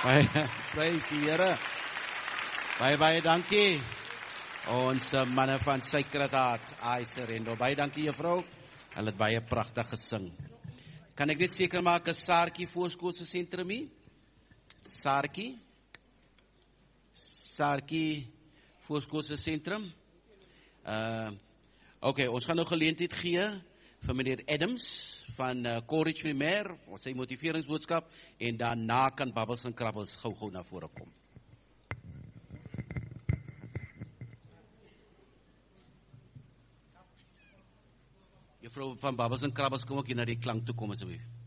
Prys die Here. Baie dankie. Ons manne van Sacred Heart, Aiserendo. Baie dankie juffrou. Hulle het baie pragtig gesing. Kan ek net seker maak as Saartjie Voorskoolse sentrum hier? Saartjie Voorskoolse sentrum. Okay, ons gaan nou geleentheid gee vir meneer Adams van Courage Primêr, sy motiveringsboodskap, en daarna kan Babbels en Krabbels gou na vore kom. Juffrou van Babbels en Krabbels, kom ook hier na die klank toe kom asseblief.